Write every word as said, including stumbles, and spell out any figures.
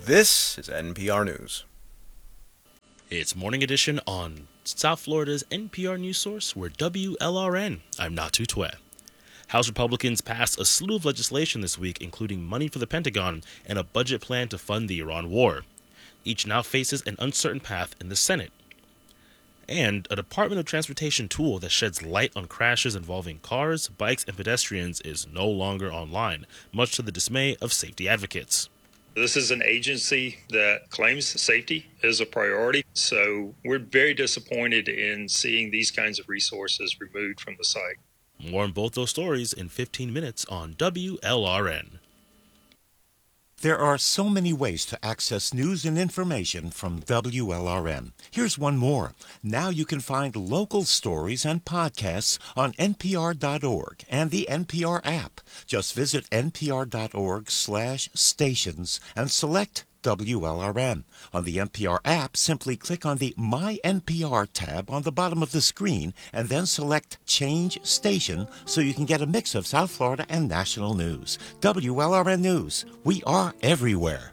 This is N P R News. It's Morning Edition on South Florida's N P R News Source. We're W L R N. I'm Natu Twe. House Republicans passed a slew of legislation this week, including money for the Pentagon and a budget plan to fund the Iran war. Each now faces an uncertain path in the Senate. And a Department of Transportation tool that sheds light on crashes involving cars, bikes, and pedestrians is no longer online, much to the dismay of safety advocates. This is an agency that claims safety is a priority, so we're very disappointed in seeing these kinds of resources removed from the site. More on both those stories in fifteen minutes on W L R N. There are so many ways to access news and information from W L R N. Here's one more. Now you can find local stories and podcasts on N P R dot org and the N P R app. Just visit N P R dot org slash stations and select W L R N. On the N P R app, simply click on the My N P R tab on the bottom of the screen and then select Change Station so you can get a mix of South Florida and national news. W L R N News. We are everywhere.